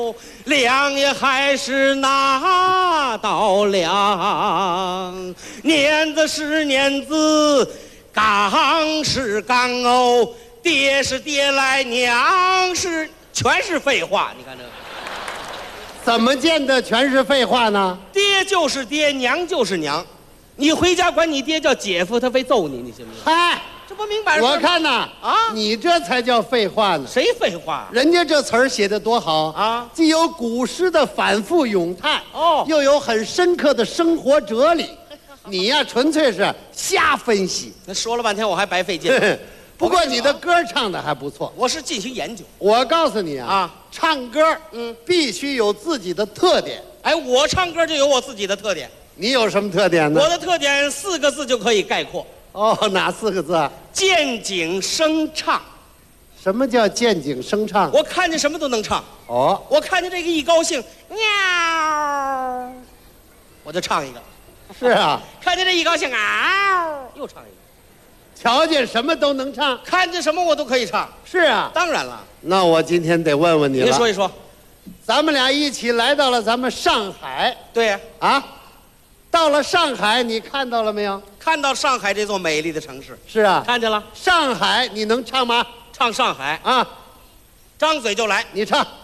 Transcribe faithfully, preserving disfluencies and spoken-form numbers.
量也还是那道量，年子是年子，刚是刚哦，爹是爹来，娘是全是废话。你看这个， 怎么见得全是废话呢？ 爹就是爹，娘就是娘。你回家管你爹叫姐夫，他非揍你，你信不信？ 嗨， 这不明摆着？ 我看呐， 啊， 你这才叫废话呢。 谁废话？ 人家这词儿写得多好啊！ 既有古诗的反复咏叹， 哦， 又有很深刻的生活哲理。你呀，纯粹是瞎分析。 那说了半天，我还白费劲。 不过你的歌唱的还不错， 我是进行研究。 我告诉你啊， 啊， 唱歌嗯必须有自己的特点。 哎，我唱歌就有我自己的特点。 你有什么特点呢？ 我的特点四个字就可以概括。 哦，哪四个字啊？ 见景生唱。 什么叫见景生唱？ 我看见什么都能唱。 哦， 我看见这个一高兴，喵，我就唱一个。 是啊， 看见这一高兴啊，又唱一个。 瞧见什么都能唱， 看见什么我都可以唱。 是啊， 当然了。 那我今天得问问你了。 您说一说。 咱们俩一起来到了咱们上海。 对呀。 啊，到了上海，你看到了没有？ 看到上海这座美丽的城市。 是啊， 看见了。 上海，你能唱吗？ 唱上海啊， 张嘴就来。 你唱。